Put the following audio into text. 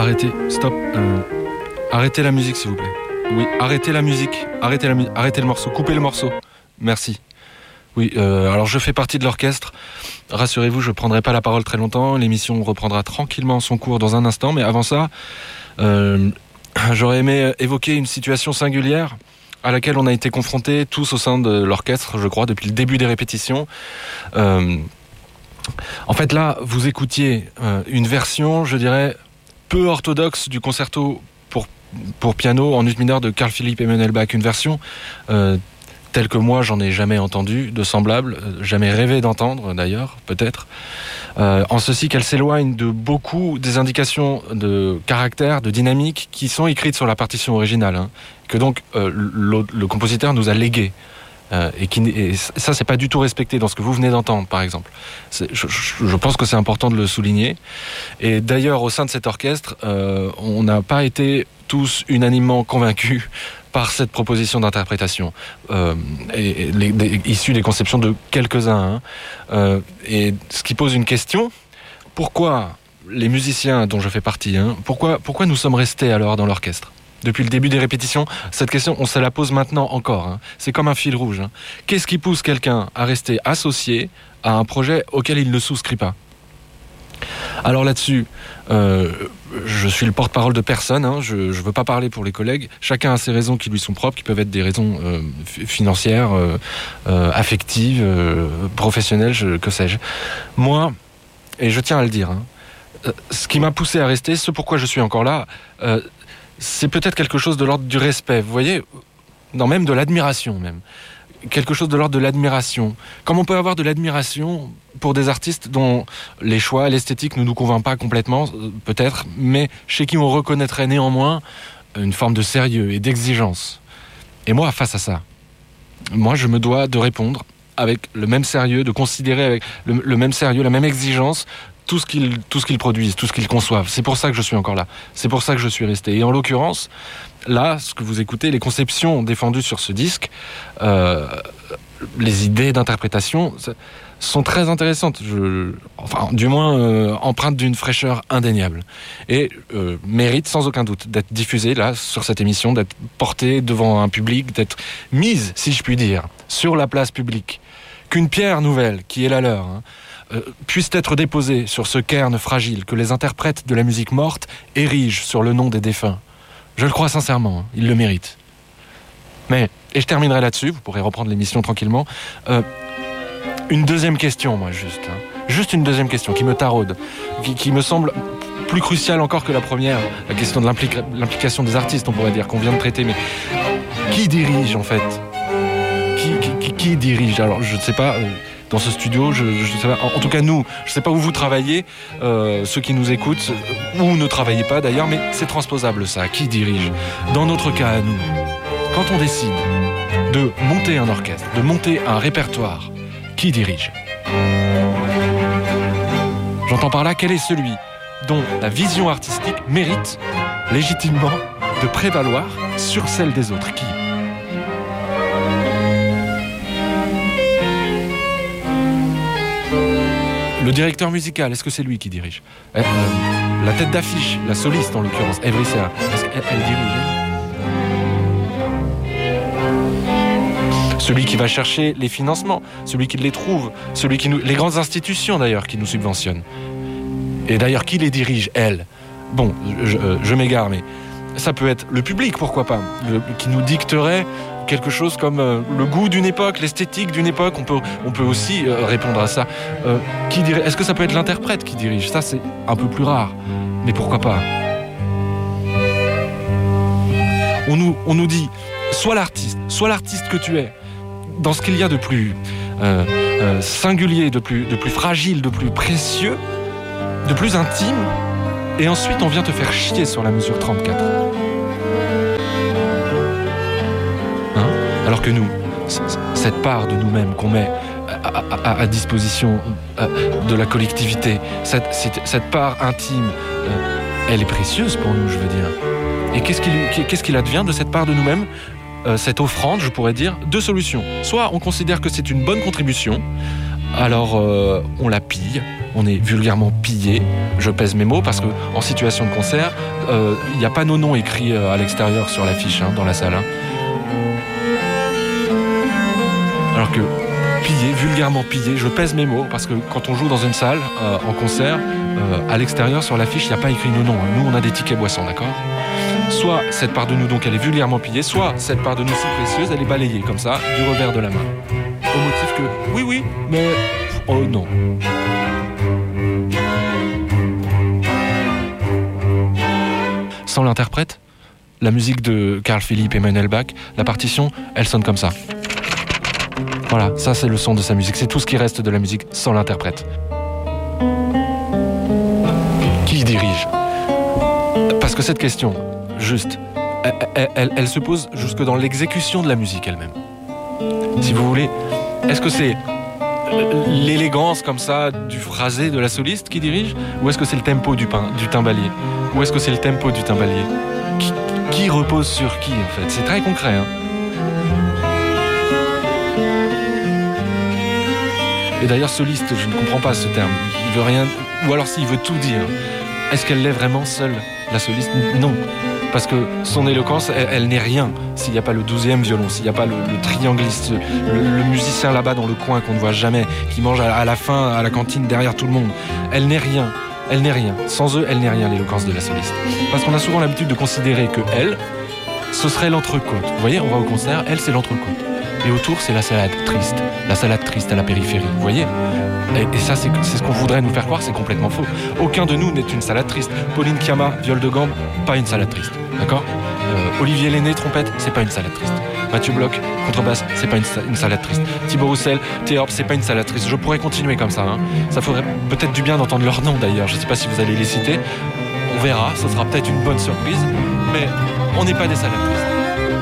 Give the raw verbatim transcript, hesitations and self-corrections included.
arrêtez, stop. Euh, arrêtez la musique, s'il vous plaît. Oui, arrêtez la musique. Arrêtez, la mu- arrêtez le morceau. Coupez le morceau. Merci. Oui, euh, alors je fais partie de l'orchestre. Rassurez-vous, je ne prendrai pas la parole très longtemps. L'émission reprendra tranquillement son cours dans un instant. Mais avant ça, euh, j'aurais aimé évoquer une situation singulière à laquelle on a été confrontés tous au sein de l'orchestre, je crois, depuis le début des répétitions. Euh, en fait, là, vous écoutiez euh, une version, je dirais, peu orthodoxe du concerto pour, pour piano en ut mineur de Carl Philipp Emanuel Bach. Une version euh, telle que moi, j'en ai jamais entendu, de semblable, euh, jamais rêvé d'entendre, d'ailleurs, peut-être. Euh, en ceci qu'elle s'éloigne de beaucoup des indications de caractère, de dynamique qui sont écrites sur la partition originale, hein, que donc euh, le, le compositeur nous a légué. Euh, et, qui, et ça, c'est pas du tout respecté dans ce que vous venez d'entendre, par exemple. C'est, je, je pense que c'est important de le souligner. Et d'ailleurs, au sein de cet orchestre, euh, on n'a pas été tous unanimement convaincus par cette proposition d'interprétation, euh, et, et les, des, issue des conceptions de quelques-uns. Hein. Euh, et ce qui pose une question, pourquoi les musiciens dont je fais partie, hein, pourquoi, pourquoi nous sommes restés alors dans l'orchestre ? Depuis le début des répétitions, cette question, on se la pose maintenant encore. Hein. C'est comme un fil rouge. Hein. Qu'est-ce qui pousse quelqu'un à rester associé à un projet auquel il ne souscrit pas ? Alors là-dessus, euh, je suis le porte-parole de personne, hein, je ne veux pas parler pour les collègues. Chacun a ses raisons qui lui sont propres, qui peuvent être des raisons euh, financières, euh, euh, affectives, euh, professionnelles, je, que sais-je. Moi, et je tiens à le dire, hein, euh, ce qui m'a poussé à rester, ce pourquoi je suis encore là, euh, c'est peut-être quelque chose de l'ordre du respect, vous voyez, non, même de l'admiration même. Quelque chose de l'ordre de l'admiration. Comme on peut avoir de l'admiration pour des artistes dont les choix, l'esthétique ne nous convainc pas complètement, peut-être, mais chez qui on reconnaîtrait néanmoins une forme de sérieux et d'exigence. Et moi, face à ça, moi, je me dois de répondre avec le même sérieux, de considérer avec le, le même sérieux, la même exigence, tout ce qu'ils, tout ce qu'ils produisent, tout ce qu'ils conçoivent. C'est pour ça que je suis encore là. C'est pour ça que je suis resté. Et en l'occurrence, là, ce que vous écoutez, les conceptions défendues sur ce disque, euh, les idées d'interprétation sont très intéressantes. Je, enfin, du moins, euh, empreintes d'une fraîcheur indéniable. Et euh, méritent sans aucun doute d'être diffusées, là, sur cette émission, d'être portées devant un public, d'être mises, si je puis dire, sur la place publique. Qu'une pierre nouvelle, qui est la leur, hein, Euh, puissent être déposés sur ce cairn fragile que les interprètes de la musique morte érigent sur le nom des défunts. Je le crois sincèrement, hein, ils le méritent. Mais, et je terminerai là-dessus, vous pourrez reprendre l'émission tranquillement, euh, une deuxième question, moi, juste. Hein, juste une deuxième question qui me taraude, qui, qui me semble plus cruciale encore que la première, la question de l'implica- l'implication des artistes, on pourrait dire, qu'on vient de traiter, mais qui dirige, en fait ? Qui, qui, qui, qui dirige ? Alors, je ne sais pas... Euh, dans ce studio, je, je sais pas, en, en tout cas nous, je ne sais pas où vous travaillez, euh, ceux qui nous écoutent, ou ne travaillez pas d'ailleurs, mais c'est transposable ça, qui dirige ? Dans notre cas à nous, quand on décide de monter un orchestre, de monter un répertoire, qui dirige ? J'entends par là, quel est celui dont la vision artistique mérite légitimement de prévaloir sur celle des autres ? Qui ? Le directeur musical, est-ce que c'est lui qui dirige ? euh, La tête d'affiche, la soliste en l'occurrence, Evry Serra, est-ce qu'elle elle dirige elle ? Celui qui va chercher les financements, celui qui les trouve, celui qui nous, les grandes institutions d'ailleurs qui nous subventionnent. Et d'ailleurs, qui les dirige, elle ? Bon, je, je, je m'égare, mais ça peut être le public, pourquoi pas, le, qui nous dicterait quelque chose comme euh, le goût d'une époque, l'esthétique d'une époque. On peut, on peut aussi euh, répondre à ça. Euh, qui dirait, est-ce que ça peut être l'interprète qui dirige ? Ça, c'est un peu plus rare. Mais pourquoi pas ? On nous, on nous dit, sois l'artiste, sois l'artiste que tu es, dans ce qu'il y a de plus euh, euh, singulier, de plus, de plus fragile, de plus précieux, de plus intime. Et ensuite, on vient te faire chier sur la mesure trente-quatre. Alors que nous, cette part de nous-mêmes qu'on met à, à, à disposition de la collectivité, cette, cette, cette part intime, elle est précieuse pour nous, je veux dire. Et qu'est-ce qu'il, qu'est-ce qu'il advient de cette part de nous-mêmes ? Cette offrande, je pourrais dire, deux solutions. Soit on considère que c'est une bonne contribution, alors euh, on la pille, on est vulgairement pillé. Je pèse mes mots parce que en situation de concert, il euh, n'y a pas nos noms écrits euh, à l'extérieur sur l'affiche, hein, dans la salle. Hein. Alors que pillé, vulgairement pillé, je pèse mes mots parce que quand on joue dans une salle euh, en concert, euh, à l'extérieur sur l'affiche, il n'y a pas écrit nos noms. Hein. Nous, on a des tickets boissons, d'accord ? Soit cette part de nous, donc, elle est vulgairement pillée, soit cette part de nous si précieuse, elle est balayée comme ça, du revers de la main. Au motif que, oui, oui, mais... Oh non. Sans l'interprète, la musique de Carl Philipp Emanuel Bach, la partition, elle sonne comme ça. Voilà, ça c'est le son de sa musique. C'est tout ce qui reste de la musique sans l'interprète. Qui dirige ? Parce que cette question, juste, elle, elle, elle, elle se pose jusque dans l'exécution de la musique elle-même. Si vous voulez, est-ce que c'est l'élégance comme ça du phrasé de la soliste qui dirige, ou est-ce que c'est le tempo du, pain, du timbalier, ou est-ce que c'est le tempo du timbalier qui, qui repose sur qui en fait ? C'est très concret, hein. Et d'ailleurs, soliste, je ne comprends pas ce terme. Il veut rien, ou alors s'il veut tout dire. Est-ce qu'elle l'est vraiment seule, la soliste ? Non. Parce que son éloquence, elle, elle n'est rien s'il n'y a pas le douzième violon, s'il n'y a pas le, le triangliste, le, le musicien là-bas dans le coin qu'on ne voit jamais, qui mange à, à la fin, à la cantine, derrière tout le monde. Elle n'est rien. Elle n'est rien. Sans eux, elle n'est rien, l'éloquence de la soliste. Parce qu'on a souvent l'habitude de considérer que elle, ce serait l'entrecôte. Vous voyez, on va au concert, elle, c'est l'entrecôte. Et autour, c'est la salade triste. La salade triste à la périphérie, vous voyez ? Et, et ça, c'est, c'est ce qu'on voudrait nous faire croire, c'est complètement faux. Aucun de nous n'est une salade triste. Pauline Kiama, viol de gambe, pas une salade triste. D'accord ? euh, Olivier Lenné, trompette, c'est pas une salade triste. Mathieu Bloch, contrebasse, c'est pas une, une salade triste. Thibaut Roussel, théorbe, c'est pas une salade triste. Je pourrais continuer comme ça. Hein. Ça ferait peut-être du bien d'entendre leur nom d'ailleurs. Je sais pas si vous allez les citer. On verra, ça sera peut-être une bonne surprise. Mais on n'est pas des salades tristes.